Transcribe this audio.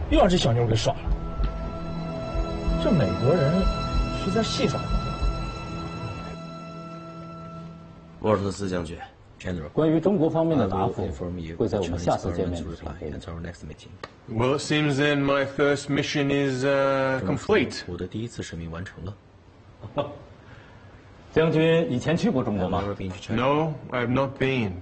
又让这小妞给耍了。这美国人是在戏耍他。 沃尔特斯将军。 关于中国方面的答复，会在我们下次见面时给你。 Well, it seems then my first mission is complete. 我的第一次使命完成了。 将军以前去过中国吗 No, I have not been.